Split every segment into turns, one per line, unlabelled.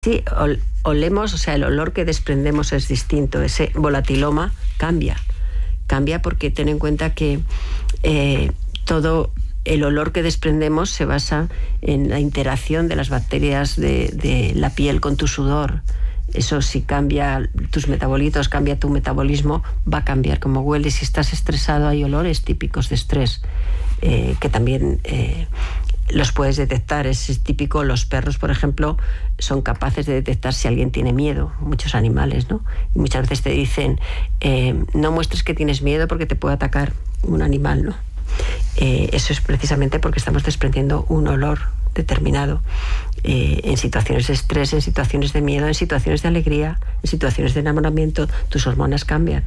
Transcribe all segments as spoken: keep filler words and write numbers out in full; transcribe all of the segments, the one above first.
Sí, ol, olemos, o sea, el olor que desprendemos es distinto. Ese volatiloma cambia. Cambia porque ten en cuenta que eh, todo el olor que desprendemos se basa en la interacción de las bacterias de, de la piel con tu sudor. Eso, si cambia tus metabolitos, cambia tu metabolismo, va a cambiar cómo hueles. Si estás estresado, hay olores típicos de estrés eh, que también eh, los puedes detectar. Es típico, los perros, por ejemplo, son capaces de detectar si alguien tiene miedo, muchos animales, ¿no? Y muchas veces te dicen, eh, no muestres que tienes miedo porque te puede atacar un animal, ¿no? Eh, eso es precisamente porque estamos desprendiendo un olor determinado eh, en situaciones de estrés, en situaciones de miedo, en situaciones de alegría, en situaciones de enamoramiento. Tus hormonas cambian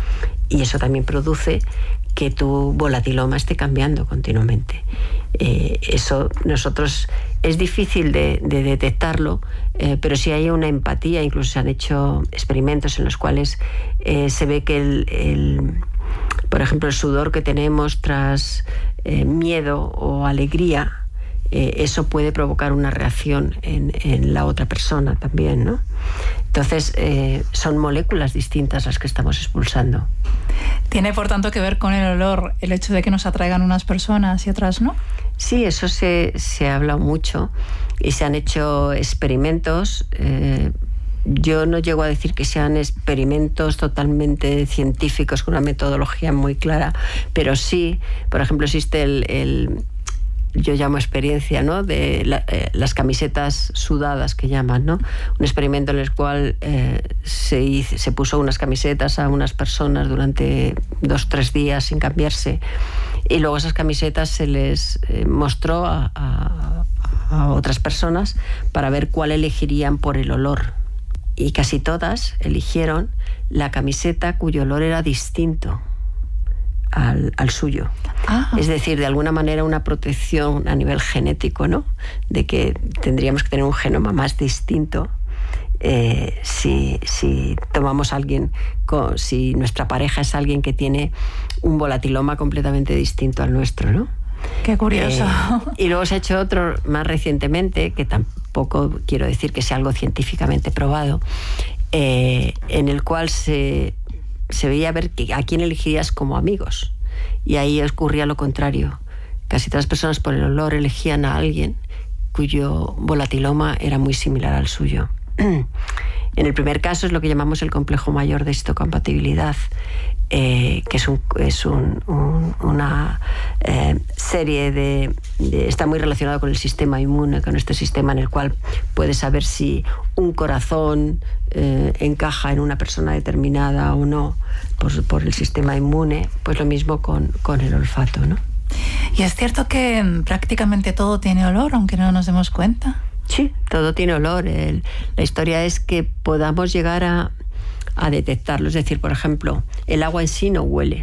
y eso también produce que tu volatiloma esté cambiando continuamente. Eh, eso nosotros es difícil de, de detectarlo, eh, pero sí hay una empatía. Incluso se han hecho experimentos en los cuales eh, se ve que el, el por ejemplo, el sudor que tenemos tras eh, miedo o alegría, eh, eso puede provocar una reacción en, en la otra persona también, ¿no? Entonces, eh, son moléculas distintas las que estamos expulsando.
¿Tiene, por tanto, que ver con el olor el hecho de que nos atraigan unas personas y otras no?
Sí, eso se, se ha hablado mucho y se han hecho experimentos. Eh, Yo no llego a decir que sean experimentos totalmente científicos con una metodología muy clara, pero sí, por ejemplo, existe el, el yo llamo experiencia, ¿no? De la, eh, las camisetas sudadas que llaman, ¿no? Un experimento en el cual eh, se, hizo, se puso unas camisetas a unas personas durante dos, tres días sin cambiarse, y luego esas camisetas se les eh, mostró a, a, a otras personas para ver cuál elegirían por el olor. Y casi todas eligieron la camiseta cuyo olor era distinto al, al suyo. Ah. Es decir, de alguna manera una protección a nivel genético, ¿no? De que tendríamos que tener un genoma más distinto eh, si, si tomamos a alguien, con, si nuestra pareja es alguien que tiene un volatiloma completamente distinto al nuestro, ¿no?
Qué curioso.
Eh, y luego se ha hecho otro más recientemente, que tampoco quiero decir que sea algo científicamente probado, eh, en el cual se, se veía ver que a quién elegirías como amigos. Y ahí ocurría lo contrario. Casi todas las personas por el olor elegían a alguien cuyo volatiloma era muy similar al suyo. En el primer caso es lo que llamamos el complejo mayor de histocompatibilidad, eh, que es, un, es un, un, una eh, serie de, de... está muy relacionado con el sistema inmune, con este sistema en el cual puedes saber si un corazón eh, encaja en una persona determinada o no por, por el sistema inmune. Pues lo mismo con, con el olfato, ¿no?
¿Y es cierto que prácticamente todo tiene olor, aunque no nos demos cuenta?
Sí, todo tiene olor. El, la historia es que podamos llegar a, a detectarlo. Es decir, por ejemplo, el agua en sí no huele,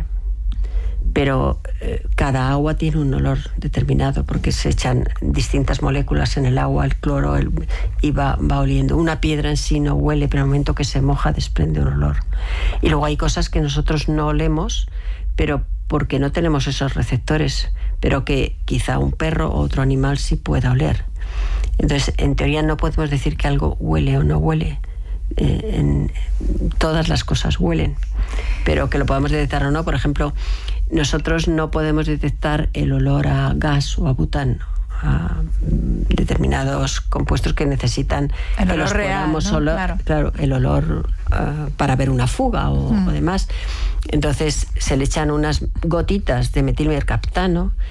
pero eh, cada agua tiene un olor determinado porque se echan distintas moléculas en el agua, el cloro, el, y va, va oliendo. Una piedra en sí no huele, pero en el momento que se moja desprende un olor. Y luego hay cosas que nosotros no olemos, pero porque no tenemos esos receptores, pero que quizá un perro o otro animal sí pueda oler. Entonces, en teoría no podemos decir que algo huele o no huele. Eh, en, todas las cosas huelen, pero que lo podamos detectar o no. Por ejemplo, nosotros no podemos detectar el olor a gas o a butano, a determinados compuestos que necesitan
el
que
olor
los
real,
podamos
¿no?
olor,
Claro.
claro, el olor uh, para ver una fuga o, mm. o demás. Entonces se le echan unas gotitas de metilmercaptano